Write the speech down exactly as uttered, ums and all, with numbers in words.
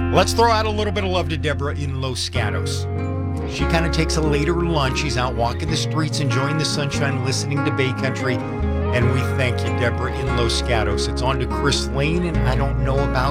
Let's throw out a little bit of love to Deborah in Los Gatos. She kind of takes a later lunch. She's out walking the streets, enjoying the sunshine, listening to Bay Country. And we thank you, Deborah in Los Gatos. It's on to Chris Lane, and I don't know about